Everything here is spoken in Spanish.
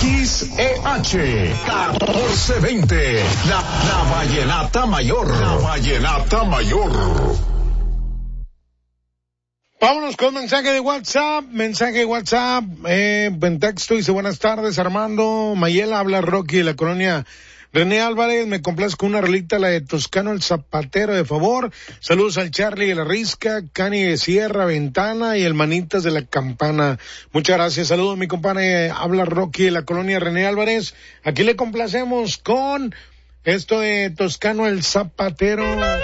XEH 1420, la Vallenata Mayor. La Vallenata Mayor. Vámonos con mensaje de WhatsApp, en texto, dice: buenas tardes, Armando, Mayela, habla Rocky de la colonia René Álvarez, me complazco una rolita, la de Toscano el Zapatero, de favor. Saludos al Charlie de la Risca, Cani de Sierra Ventana y el Manitas de la Campana. Muchas gracias, saludos mi compadre, habla Rocky de la colonia René Álvarez. Aquí le complacemos con esto de Toscano el Zapatero.